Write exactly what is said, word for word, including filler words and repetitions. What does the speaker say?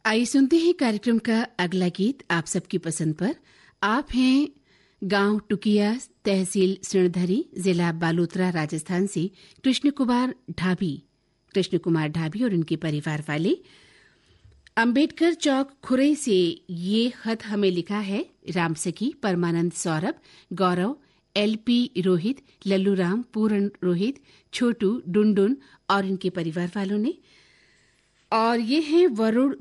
आइए सुनते हैं कार्यक्रम का अगला गीत आप सबकी पसंद पर। आप हैं गांव टुकिया, तहसील सिणधरी, जिला बालोतरा, राजस्थान से कृष्ण कुमार ढाबी कृष्ण कुमार ढाबी और उनके परिवार वाले। अंबेडकर चौक खुरई से ये खत हमें लिखा है राम सखी, परमानंद, सौरभ, गौरव, एलपी रोहित, लल्लू राम, पूर्ण रोहित, छोटू, डुनडुन और इनके परिवार वालों ने। और ये हैं वरुण